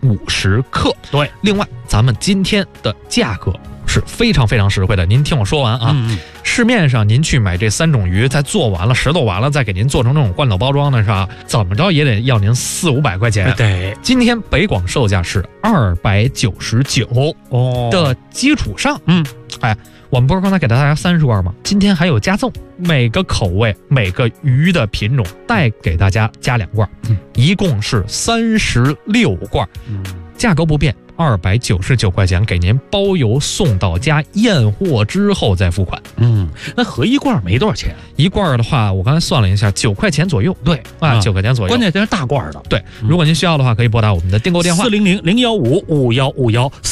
50克。 对， 另外咱们今天的价格是非常非常实惠的，您听我说完啊。市面上您去买这3种鱼，再做完了石头完了，再给您做成这种罐头包装的是吧？怎么着也得要您400-500块钱。 对， 今天北广售价是299的基础上，我们不是刚才给大家30罐吗？今天还有加赠，每个口味每个鱼的品种带给大家加2罐，一共是36罐，价格不变。299块钱给您包邮送到家，验货之后再付款。 那合一罐没多少钱， 一罐的话，我刚才算了一下，9块钱左右。 对 9块钱左右。 关键这是大罐的。 对，如果您需要的话，可以拨打我们的订购电话 400-015-5151。